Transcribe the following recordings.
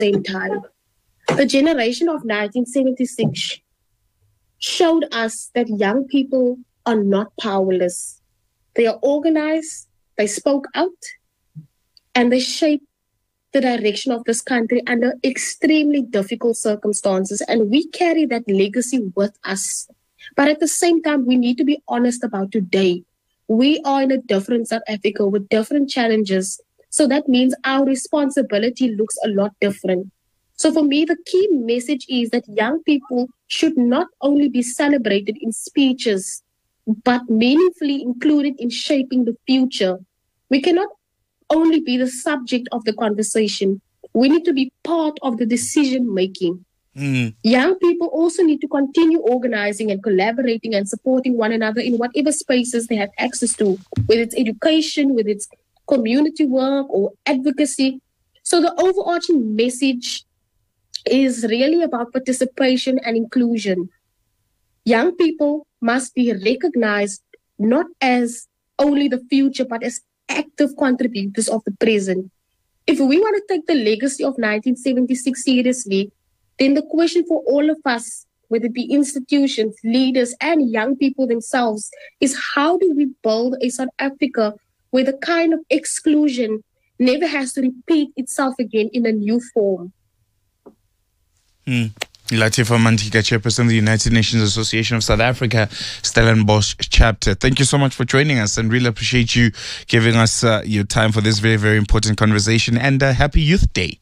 same time. The generation of 1976 showed us that young people are not powerless. They are organized, they spoke out, and they shaped the direction of this country under extremely difficult circumstances. And we carry that legacy with us. But at the same time, we need to be honest about today. We are in a different South Africa with different challenges. So that means our responsibility looks a lot different. So for me, the key message is that young people should not only be celebrated in speeches, but meaningfully included in shaping the future. We cannot only be the subject of the conversation. We need to be part of the decision making. Young people also need to continue organizing and collaborating and supporting one another in whatever spaces they have access to, whether it's education, whether it's community work or advocacy. So the overarching message is really about participation and inclusion. Young people must be recognized not as only the future, but as active contributors of the present. If we want to take the legacy of 1976 seriously, then the question for all of us, whether it be institutions, leaders, and young people themselves, is how do we build a South Africa where the kind of exclusion never has to repeat itself again in a new form? Latifa Mantika, Chairperson of the United Nations Association of South Africa, Stellenbosch chapter. Thank you so much for joining us and really appreciate you giving us your time for this very, very important conversation, and happy Youth Day.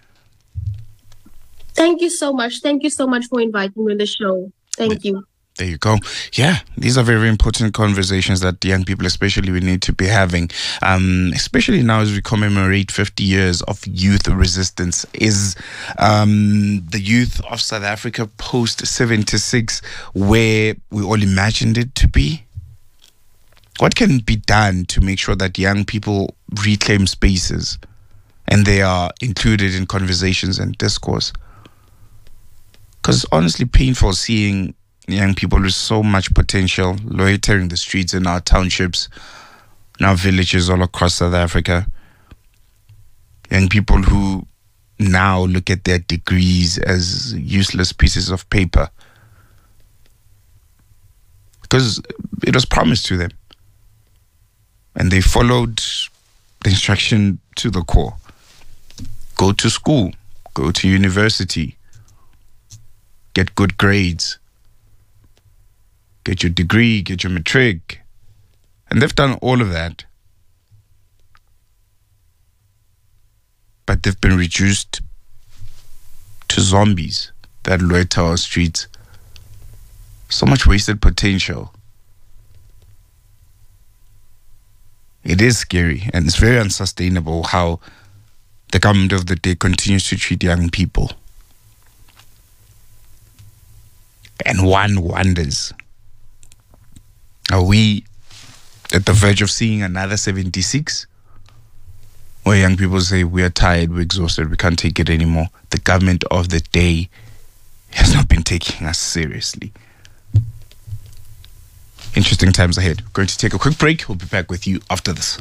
Thank you so much. Thank you so much for inviting me on the show. Thank you. There you go. Yeah, these are very, very important conversations that young people especially we need to be having, especially now as we commemorate 50 years of youth resistance. Is the youth of South Africa post-76 where we all imagined it to be? What can be done to make sure that young people reclaim spaces and they are included in conversations and discourse? Because honestly, painful seeing young people with so much potential loitering the streets in our townships, in our villages all across South Africa. Young people who now look at their degrees as useless pieces of paper because it was promised to them. And they followed the instruction to the core. Go to school, go to university, get good grades, get your degree, get your matric. And they've done all of that. But they've been reduced to zombies that loiter our streets. So much wasted potential. It is scary and it's very unsustainable how the government of the day continues to treat young people. And one wonders, are we at the verge of seeing another 76? Where young people say, we are tired, we're exhausted, we can't take it anymore. The government of the day has not been taking us seriously. Interesting times ahead. We're going to take a quick break. We'll be back with you after this.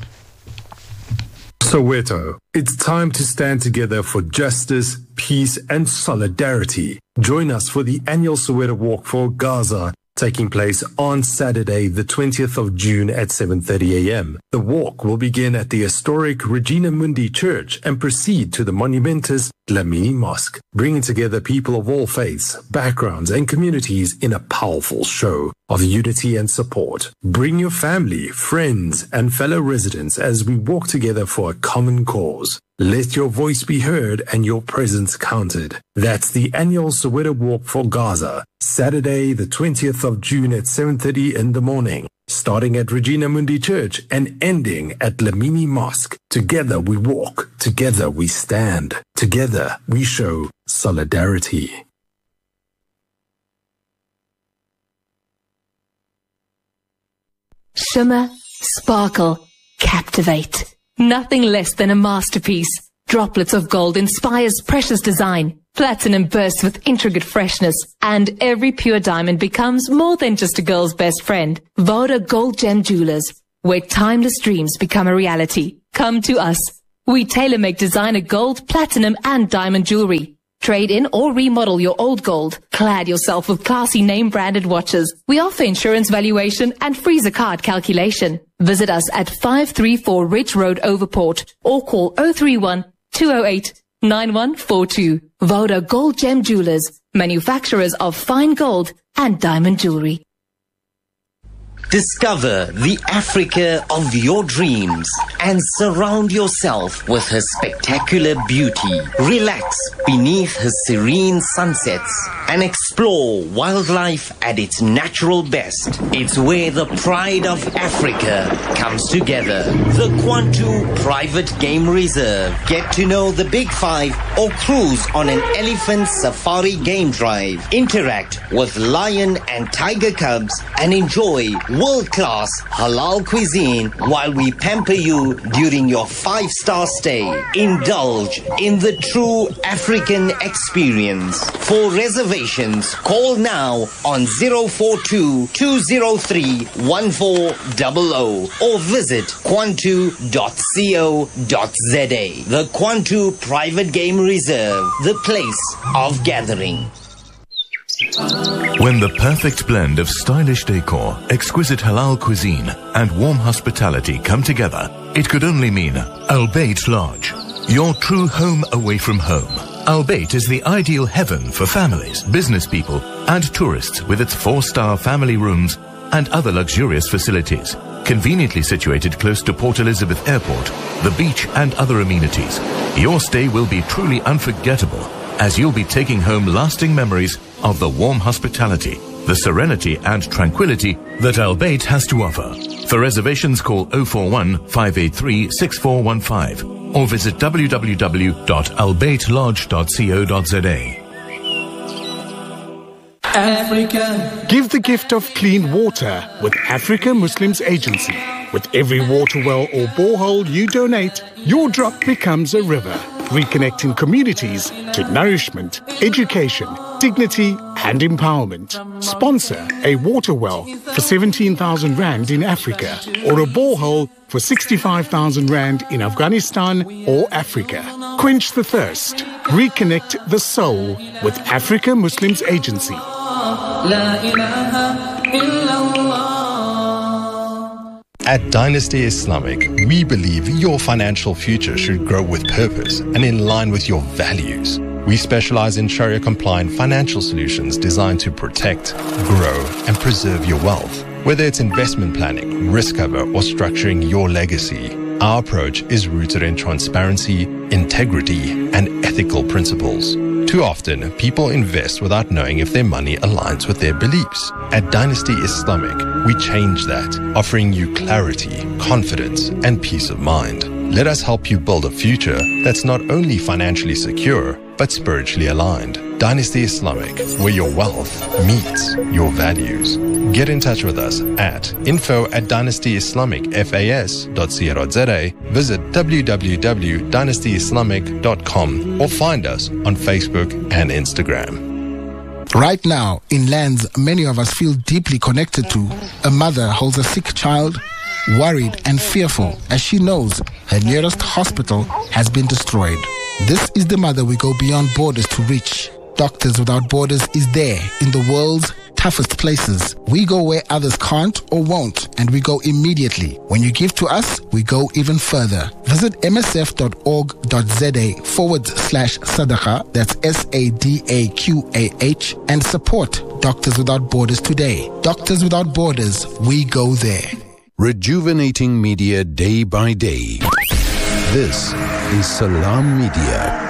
Soweto, it's time to stand together for justice, peace, and solidarity. Join us for the annual Soweto Walk for Gaza, taking place on Saturday, the 20th of June at 7:30 a.m. The walk will begin at the historic Regina Mundi Church and proceed to the monumentous Dlamini Mosque, bringing together people of all faiths, backgrounds, and communities in a powerful show of unity and support. Bring your family, friends, and fellow residents as we walk together for a common cause. Let your voice be heard and your presence counted. That's the annual Soweto Walk for Gaza, Saturday, the 20th of June at 7:30 in the morning, starting at Regina Mundi Church and ending at Dlamini Mosque. Together we walk, together we stand, together we show solidarity. Shimmer, sparkle, captivate. Nothing less than a masterpiece. Droplets of gold inspires precious design. Platinum bursts with intricate freshness. And every pure diamond becomes more than just a girl's best friend. Voda Gold Gem Jewelers, where timeless dreams become a reality. Come to us. We tailor-make designer gold, platinum and diamond jewelry. Trade in or remodel your old gold. Clad yourself with classy name-branded watches. We offer insurance valuation and freezer card calculation. Visit us at 534 Ridge Road, Overport, or call 031-208-9142. Voda Gold Gem Jewelers, manufacturers of fine gold and diamond jewelry. Discover the Africa of your dreams and surround yourself with her spectacular beauty. Relax beneath her serene sunsets and explore wildlife at its natural best. It's where the pride of Africa comes together. The Kwantu Private Game Reserve. Get to know the Big Five or cruise on an elephant safari game drive. Interact with lion and tiger cubs and enjoy world-class halal cuisine while we pamper you during your 5-star stay. Indulge in the true African experience. For reservations, call now on 042-203-1400 or visit kwantu.co.za. The Kwantu Private Game Reserve, the place of gathering. When the perfect blend of stylish decor, exquisite halal cuisine, and warm hospitality come together, it could only mean Al Bayt Lodge, your true home away from home. Al Bayt is the ideal heaven for families, business people, and tourists with its 4-star family rooms and other luxurious facilities. Conveniently situated close to Port Elizabeth Airport, the beach, and other amenities, your stay will be truly unforgettable, as you'll be taking home lasting memories of the warm hospitality, the serenity and tranquility that Al Bayt has to offer. For reservations, call 041-583-6415 or visit www.albaytlodge.co.za. Africa. Give the gift of clean water with Africa Muslims Agency. With every water well or borehole you donate, your drop becomes a river, reconnecting communities to nourishment, education, dignity and empowerment. Sponsor a water well for 17,000 Rand in Africa or a borehole for 65,000 Rand in Afghanistan or Africa. Quench the thirst. Reconnect the soul with Africa Muslims Agency. At Dynasty Islamic, we believe your financial future should grow with purpose and in line with your values. We specialize in Sharia-compliant financial solutions designed to protect, grow, and preserve your wealth. Whether it's investment planning, risk cover, or structuring your legacy, our approach is rooted in transparency, integrity, and ethical principles. Too often, people invest without knowing if their money aligns with their beliefs. At Dynasty Islamic, we change that, offering you clarity, confidence, and peace of mind. Let us help you build a future that's not only financially secure, but spiritually aligned. Dynasty Islamic, where your wealth meets your values. Get in touch with us at info@dynastyislamicfas.co.za, visit www.dynastyislamic.com or find us on Facebook and Instagram. Right now, in lands many of us feel deeply connected to, a mother holds a sick child, worried and fearful as she knows her nearest hospital has been destroyed. This is the mother we go beyond borders to reach. Doctors Without Borders is there in the world's toughest places. We go where others can't or won't, and we go immediately. When you give to us, we go even further. Visit msf.org.za/sadaqa, that's SADAQAH, and support Doctors Without Borders today. Doctors Without Borders, we go there. Rejuvenating media day by day. This is Salam Media.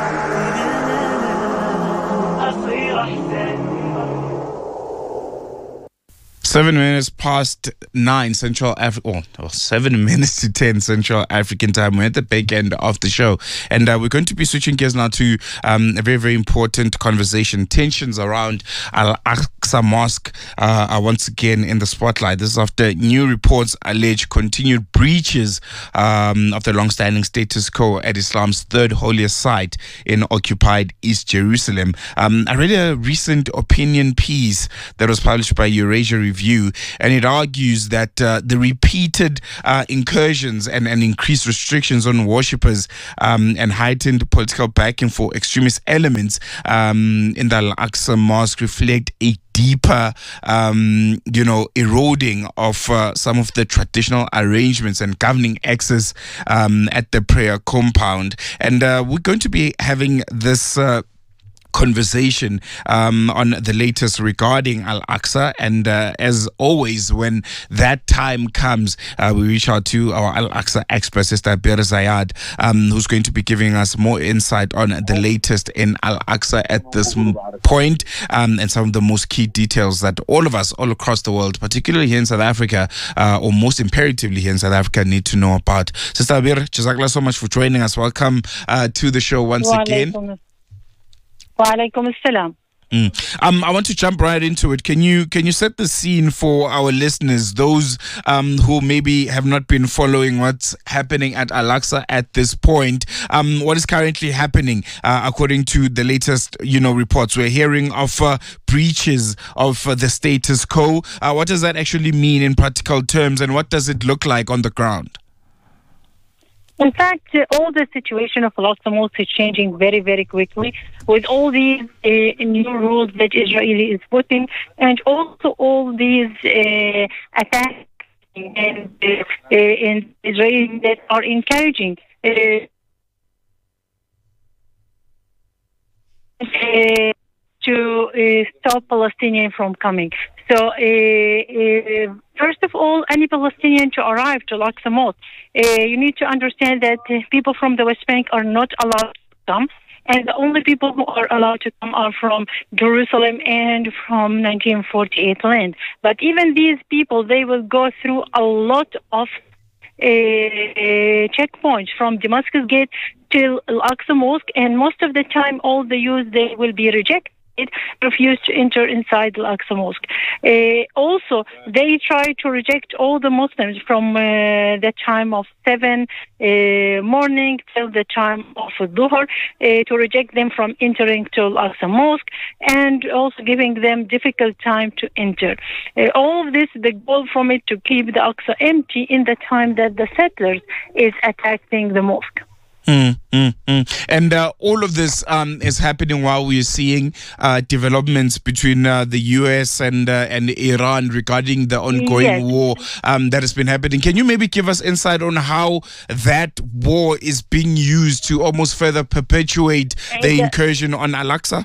7 minutes past 9 Central Africa, 7 minutes to 10 Central African time. We're at the back end of the show, and we're going to be switching gears now to a very, very important conversation. Tensions around Al-Aqsa Mosque are once again in the spotlight. This is after new reports allege continued breaches of the long-standing status quo at Islam's third holiest site in occupied East Jerusalem. I read a recent opinion piece that was published by Eurasia Review Review, and it argues that the repeated incursions and increased restrictions on worshippers and heightened political backing for extremist elements in the Al-Aqsa Mosque reflect a deeper, eroding of some of the traditional arrangements and governing access at the prayer compound. And we're going to be having this conversation on the latest regarding Al-Aqsa, and as always, when that time comes, we reach out to our Al-Aqsa expert, Sister Bir Zayad, who's going to be giving us more insight on the latest in Al-Aqsa at this point, and some of the most key details that all of us all across the world, particularly here in South Africa, or most imperatively here in South Africa, need to know about. Sister Bir, jazakallah so much for joining us. Welcome to the show once again. Wa alaikum assalam. I want to jump right into it. Can you set the scene for our listeners, those who maybe have not been following what's happening at Al-Aqsa at this point? What is currently happening according to the latest, reports? We're hearing of breaches of the status quo. What does that actually mean in practical terms, and what does it look like on the ground? In fact, all the situation of Al-Aqsa Mosque is changing very, very quickly with all these new rules that Israeli is putting, and also all these attacks in Israel that are encouraging to stop Palestinians from coming. So, first of all, any Palestinian to arrive to Al-Aqsa Mosque, you need to understand that people from the West Bank are not allowed to come, and the only people who are allowed to come are from Jerusalem and from 1948 land. But even these people, they will go through a lot of checkpoints from Damascus Gate till Al-Aqsa Mosque, and most of the time, all the youth, they will be rejected, refused to enter inside Al-Aqsa Mosque. Also, they try to reject all the Muslims from the time of 7 morning till the time of Dhuhr, to reject them from entering to Al-Aqsa Mosque, and also giving them difficult time to enter. All of this, the goal from it to keep the Aqsa empty in the time that the settlers is attacking the mosque. And all of this is happening while we're seeing developments between the US and Iran regarding the ongoing war that has been happening. Can you maybe give us insight on how that war is being used to almost further perpetuate the incursion on Al-Aqsa?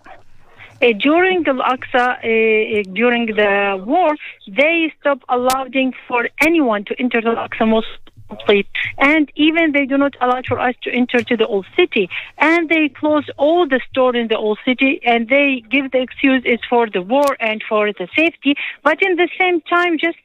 During Al-Aqsa, during the war, they stopped allowing for anyone to enter the Al-Aqsa Mosque. And even they do not allow for us to enter to the old city, and they close all the stores in the old city, and they give the excuse is for the war and for the safety. But in the same time, just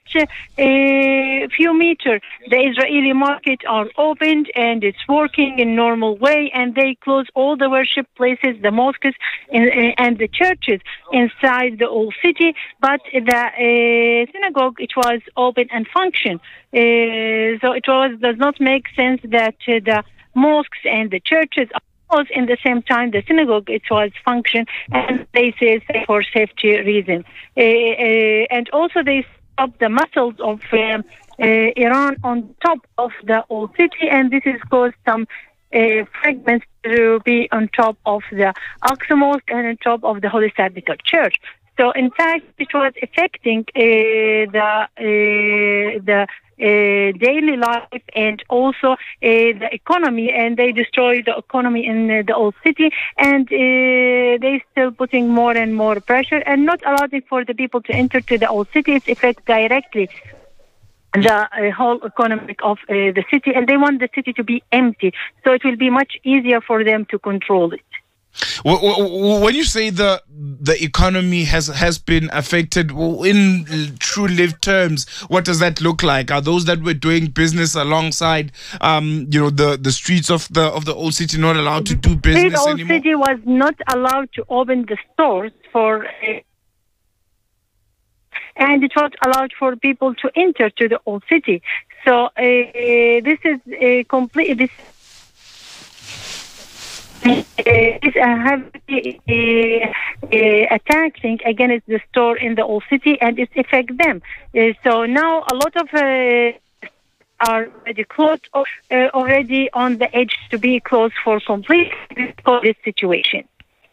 a few meters, the Israeli market are opened and it's working in normal way, and they close all the worship places, the mosques and the churches inside the old city. But the synagogue, it was open and function. So it does not make sense that the mosques and the churches are closed in the same time. The synagogue, it was function, and they say for safety reasons. And also they stop the missiles of Iran on top of the old city, and this has caused some fragments to be on top of the Aqsa Mosque and on top of the Holy Sepulchre Church. So, in fact, it was affecting the daily life and also the economy, and they destroyed the economy in the old city, and they still putting more and more pressure and not allowing for the people to enter to the old city. It affects directly the whole economy of the city, and they want the city to be empty, so it will be much easier for them to control it. When you say the economy has been affected, in true lived terms, what does that look like? Are those that were doing business alongside, the streets of the old city not allowed to do business anymore? The old city was not allowed to open the stores for, and it was allowed for people to enter to the old city. So this is a complete. This is a heavy attacking against the store in the old city, and it affects them. So now a lot of are already closed, already on the edge to be closed for complete for this situation.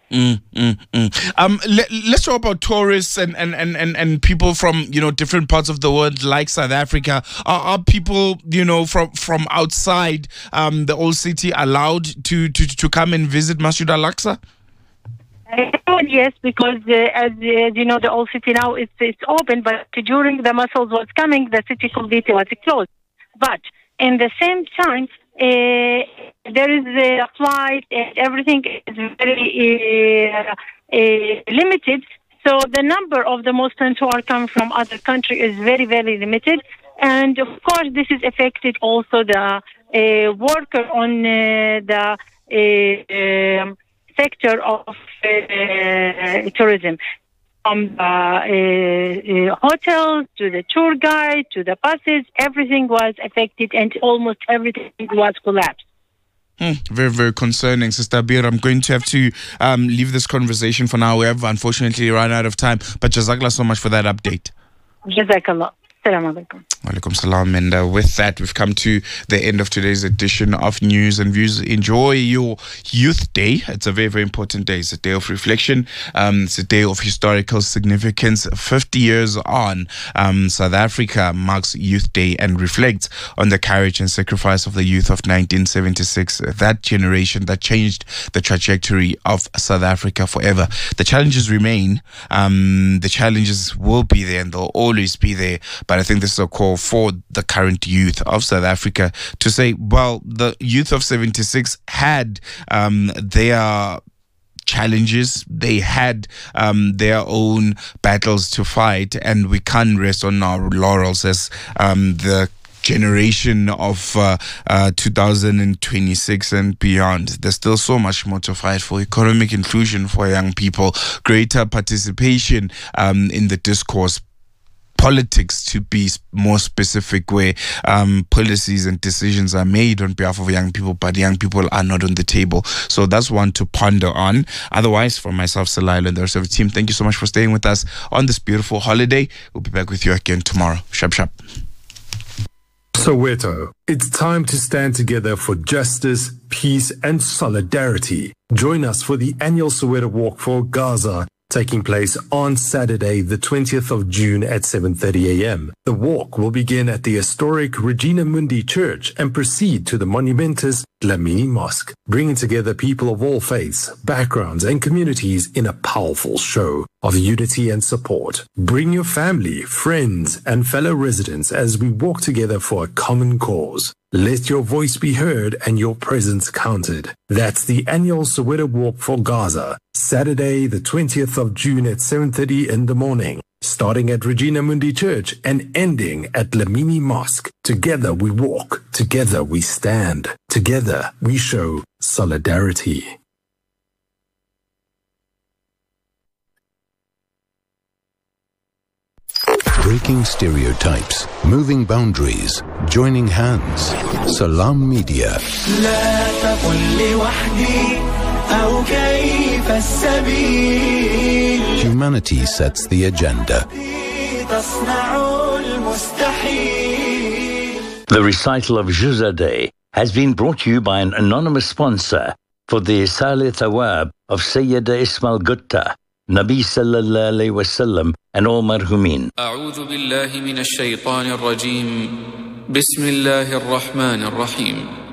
Let's talk about tourists and people from different parts of the world, like South Africa. Are people from outside the old city allowed to come and visit Masjid Al-Aqsa? Yes, because as you know, the old city now it's open, but during the Mas'ud was coming, the city completely was closed. But in the same time, there is a flight and everything is very limited. So the number of the Muslims who are coming from other countries is very, very limited. And of course, this is affected also the worker on the sector of tourism. From the hotels to the tour guide to the buses, everything was affected and almost everything was collapsed. Very, very concerning, Sister Bir. I'm going to have to leave this conversation for now. We have unfortunately run out of time. But Jazakallah so much for that update. Jazakallah. Assalamu alaikum. Walaikum salam. And with that, we've come to the end of today's edition of News and Views. Enjoy your Youth Day. It's a very, very important day. It's a day of reflection. It's a day of historical significance. 50 years on, South Africa marks Youth Day and reflects on the courage and sacrifice of the youth of 1976. That generation that changed the trajectory of South Africa forever. The challenges remain. The challenges will be there and they'll always be there. But I think this is a call for the current youth of South Africa to say, well, the youth of 76 had their challenges, they had their own battles to fight, and we can't rest on our laurels as the generation of 2026 and beyond. There's still so much more to fight for: economic inclusion for young people, greater participation in the discourse, politics to be more specific, where policies and decisions are made on behalf of young people, but young people are not on the table. So that's one to ponder on. Otherwise, for myself, Salail, and the rest of the team, thank you so much for staying with us on this beautiful holiday. We'll be back with you again tomorrow. Shab shab. Soweto, it's time to stand together for justice, peace and solidarity. Join us for the annual Soweto Walk for Gaza, taking place on Saturday, the 20th of June at 7:30 a.m. The walk will begin at the historic Regina Mundi Church and proceed to the monumentous Dlamini Mosque, bringing together people of all faiths, backgrounds and communities in a powerful show of unity and support. Bring your family, friends and fellow residents as we walk together for a common cause. Let your voice be heard and your presence counted. That's the annual Soweto Walk for Gaza, Saturday the 20th of June at 7:30 in the morning, starting at Regina Mundi Church and ending at Dlamini Mosque. Together we walk, together we stand, together we show solidarity. Breaking stereotypes, moving boundaries, joining hands. Salam Media. Humanity sets the agenda. The recital of Juzadeh has been brought to you by an anonymous sponsor for the Salih Thawab of Sayyida Ismail Gutta, Nabi sallallahu alayhi wa sallam, and all marhumin. أعوذ بالله من الشيطان الرجيم. بسم الله الرحمن الرحيم.